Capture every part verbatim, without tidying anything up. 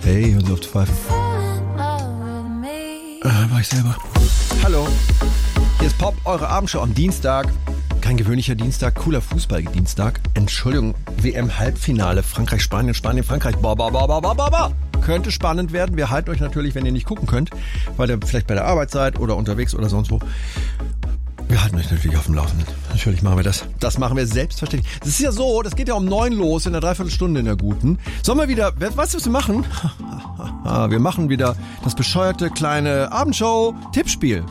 Hey, hören Sie auf zu pfeifen. Äh, war ich selber. Hallo, hier ist Pop, eure Abendshow am Dienstag. Kein gewöhnlicher Dienstag, cooler Fußball-Dienstag. Entschuldigung, W M-Halbfinale, Frankreich, Spanien, Spanien, Frankreich. Boah, boah, boah, boah, boah, boah, boah. Könnte spannend werden. Wir halten euch natürlich, wenn ihr nicht gucken könnt, weil ihr vielleicht bei der Arbeit seid oder unterwegs oder sonst wo. Wir halten euch natürlich auf dem Laufenden. Natürlich machen wir das. Das machen wir selbstverständlich. Das ist ja so, das geht ja um neun los in der Dreiviertelstunde in der Guten. Sollen wir wieder, weißt du, was wir machen? Wir machen wieder das bescheuerte kleine Abendshow-Tippspiel.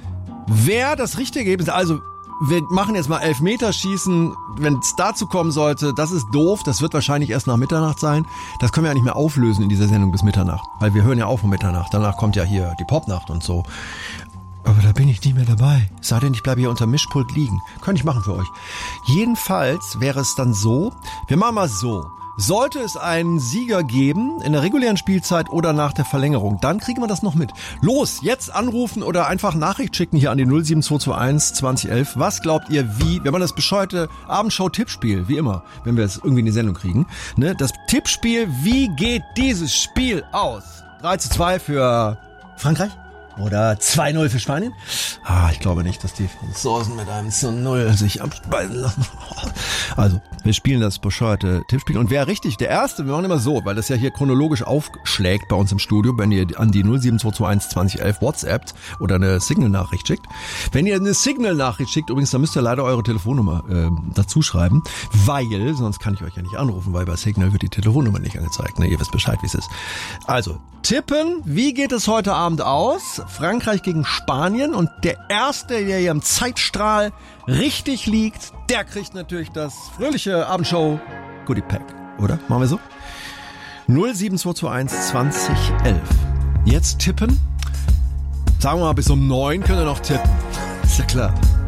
Wer das richtige Ergebnis, also wir machen jetzt mal Elfmeterschießen, wenn es dazu kommen sollte, das ist doof, das wird wahrscheinlich erst nach Mitternacht sein. Das können wir ja nicht mehr auflösen in dieser Sendung bis Mitternacht, weil wir hören ja auf um Mitternacht. Danach kommt ja hier die Popnacht und so. Aber da bin ich nicht mehr dabei. Es sei denn, ich bleibe hier unter Mischpult liegen. Könnte ich machen für euch. Jedenfalls wäre es dann so, wir machen mal so. Sollte es einen Sieger geben, in der regulären Spielzeit oder nach der Verlängerung, dann kriegen wir das noch mit. Los, jetzt anrufen oder einfach Nachricht schicken hier an die null sieben zwei zwei eins zwanzig elf. Was glaubt ihr, wie, wenn man das bescheuerte Abendshow-Tippspiel, wie immer, wenn wir es irgendwie in die Sendung kriegen, ne, das Tippspiel, wie geht dieses Spiel aus? drei zu zwei für Frankreich? Oder zwei null für Spanien? Ah, ich glaube nicht, dass die Franzosen mit einem zu null sich abspeisen lassen. Also, wir spielen das bescheuerte Tippspiel. Und wer richtig, der Erste, wir machen immer so, weil das ja hier chronologisch aufschlägt bei uns im Studio, wenn ihr an die null sieben zwei zwei eins zwanzig elf WhatsAppt oder eine Signal-Nachricht schickt. Wenn ihr eine Signal-Nachricht schickt, übrigens, dann müsst ihr leider eure Telefonnummer äh, dazu schreiben, weil, sonst kann ich euch ja nicht anrufen, weil bei Signal wird die Telefonnummer nicht angezeigt. Ne? Ihr wisst Bescheid, wie es ist. Also, tippen, wie geht es heute Abend aus? Frankreich gegen Spanien, und der Erste, der hier im Zeitstrahl richtig liegt, der kriegt natürlich das fröhliche Abendshow Goodie Pack, oder? Machen wir so? null sieben zwei zwei eins zwanzig elf. Jetzt tippen. Sagen wir mal, bis um neun könnt ihr noch tippen. Ist ja klar.